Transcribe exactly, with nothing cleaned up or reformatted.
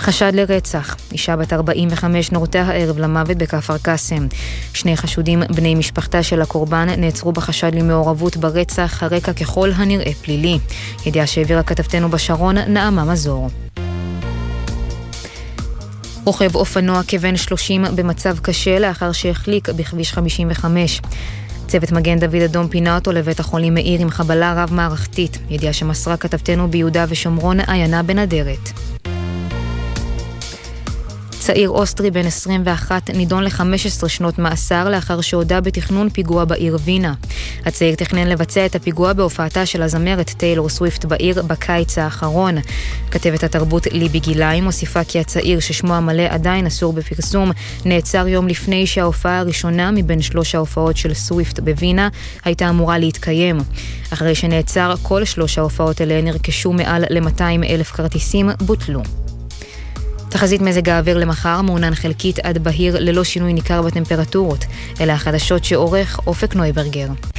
חשד לרצח. אישה בת ארבעים וחמש נורתה הערב למוות בכפר קאסם. שני חשודים בני משפחתה של הקורבן נעצרו בחשד למעורבות ברצח, הרקע ככל הנראה פלילי. ידיעה שהעבירה כתבתנו בשרון, נעמה מזור. רוכב אופנוע כבן שלושים במצב קשה לאחר שהחליק בכביש חמישים וחמש. צוות מגן דוד אדום פינה אותו לבית החולים מאיר עם חבלה רב מערכתית. ידיעה שמסרה כתבתנו ביהודה ושומרון, עיינה בנדרת. צעיר אוסטרי בן עשרים ואחת נידון ל-חמש עשרה שנות מאסר לאחר שהודה בתכנון פיגוע בעיר וינה. הצעיר תכנן לבצע את הפיגוע בהופעתה של הזמרת טיילור סוויפט בעיר בקיץ האחרון. כתבת התרבות ליבי גילאי מוסיפה כי הצעיר ששמו המלא עדיין אסור בפרסום נעצר יום לפני שההופעה הראשונה מבין שלוש ההופעות של סוויפט בווינה הייתה אמורה להתקיים. אחרי שנעצר, כל שלוש ההופעות האלה נרכשו מעל ל-מאתיים אלף כרטיסים בוטלו. תחזית מזג האוויר למחר מעונן חלקית עד בהיר ללא שינוי ניכר בטמפרטורות. אלה החדשות שעורך אופק נויברגר.